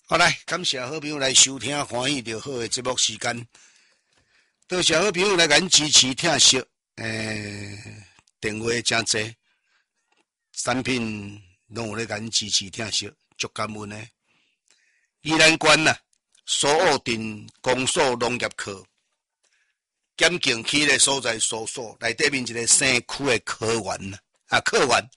好来，感谢好朋友来收听欢喜就好的节目时间。多谢好朋友来咱支持听惜，电话真济，产品拢有咧咱支持听惜，足感恩的。宜兰县呐，苏澳镇公所农业科检警区的所在所内底面一个生区的科员呐，科员，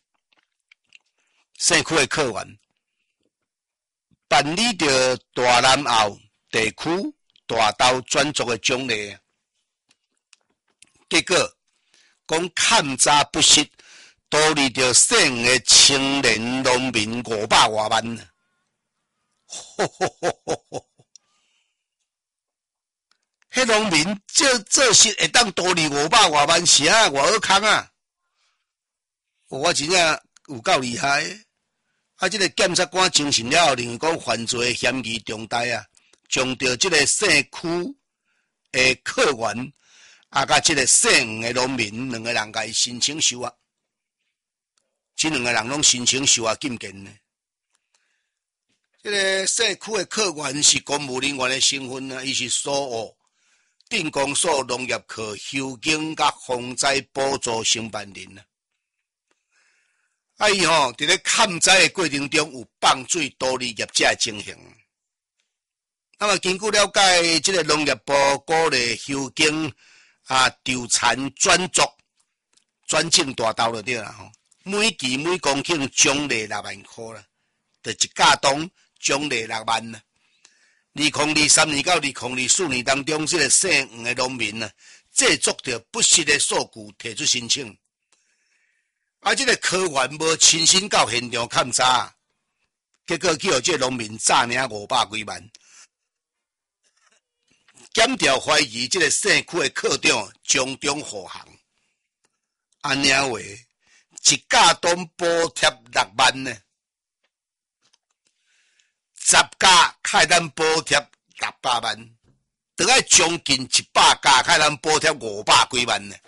生区的科员。办理着大南澳地区大豆转作的奖励，结果讲勘查不实，导致着省的青年农民500多万呢。迄农民做事会当导致500多万，是啊，偌好康啊！我真正有够厉害的。这个检察官精神了后，认为讲犯罪嫌疑重大啊，将着这个省区的客员甲这个省的农民两个人甲伊申请收押，这两个人拢申请收押禁见呢。这个省区的客员是公务人员的身份啊，伊是苏澳镇公所农业科休耕甲防灾补助承办人啊。伊伫咧勘查的过程中有放水导致业者的情形。那么根据了解，这个农业部鼓励休耕丢产转作转种大豆就对啦吼，每期每公顷奖励6万块啦，就一架冬奖励6万啦。2023年到2024年当中，这个省县的农民啊，制作着不实的数据提出申请。这个科员无亲身到现场勘查，结果去互这农民诈领500几万。检调怀疑这个省区的科长从中护航，安尼话一架冬补贴6万呢，10架开咱补贴600万，得爱将近100架开咱补贴500几万呢。